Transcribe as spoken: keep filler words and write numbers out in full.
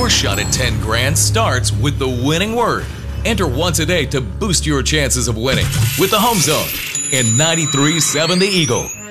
Your shot at ten grand starts with the winning word. Enter once a day to boost your chances of winning with the Home Zone in ninety-three point seven The Eagle.